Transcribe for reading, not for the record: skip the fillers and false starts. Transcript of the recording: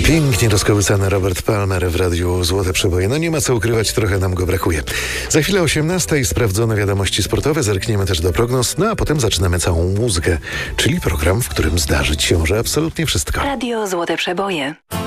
Pięknie rozkołysany Robert Palmer w radiu Złote Przeboje. No nie ma co ukrywać, trochę nam go brakuje. Za chwilę 18:00 sprawdzone wiadomości sportowe, zerkniemy też do prognoz, no a potem zaczynamy całą muzykę, czyli program, w którym zdarzyć się może absolutnie wszystko. Radio Złote Przeboje.